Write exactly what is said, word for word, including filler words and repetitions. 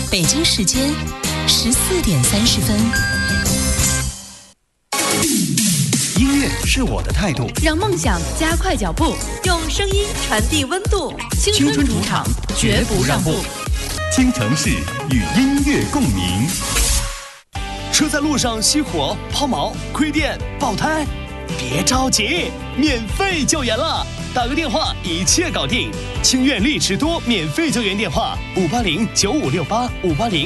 北京时间十四点三十分。 音乐是我的态度， 让梦想加快脚步，用声音传递温度。 青春主场，绝不让步。 京城市与音乐共鸣。 车在路上熄火、抛锚、亏电、爆胎，别着急，免费救援了！打个电话，一切搞定。清苑丽驰多免费救援电话：五八零九五六八五八零。